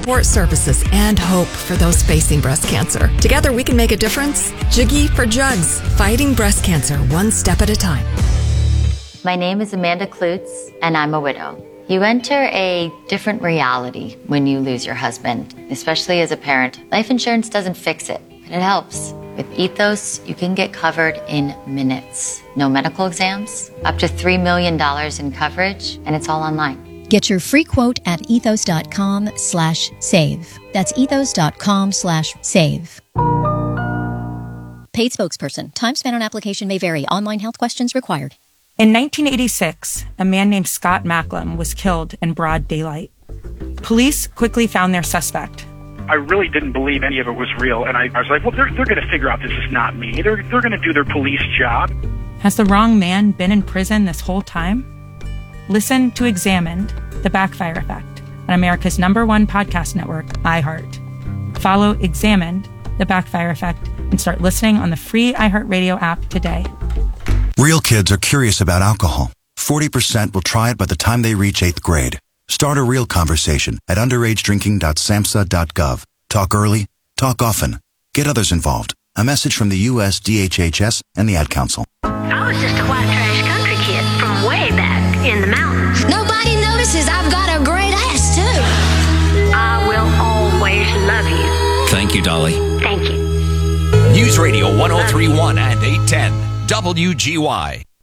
support services, and hope for those facing breast cancer. Together, we can make a difference. Jiggy for Jugs, fighting breast cancer one step at a time. My name is Amanda Klutz, and I'm a widow. You enter a different reality when you lose your husband, especially as a parent. Life insurance doesn't fix it, but it helps. With Ethos, you can get covered in minutes. No medical exams, up to $3 million in coverage, and it's all online. Get your free quote at ethos.com/save. That's ethos.com/save. Paid spokesperson. Time spent on application may vary. Online health questions required. In 1986, a man named Scott Macklem was killed in broad daylight. Police quickly found their suspect. I really didn't believe any of it was real, and I was like, well, they're going to figure out this is not me. They're going to do their police job. Has the wrong man been in prison this whole time? Listen to Examined, The Backfire Effect, on America's #1 podcast network, iHeart. Follow Examined, The Backfire Effect, and start listening on the free iHeartRadio app today. Real kids are curious about alcohol. 40% will try it by the time they reach 8th grade. Start a real conversation at underagedrinking.samhsa.gov. Talk early, talk often. Get others involved. A message from the U.S. DHHS and the Ad Council. I was just a white trash country kid from way back in the mountains. Nobody notices I've got a great ass, too. I will always love you. Thank you, Dolly. Thank you. News Radio 1031 and 810. WGY.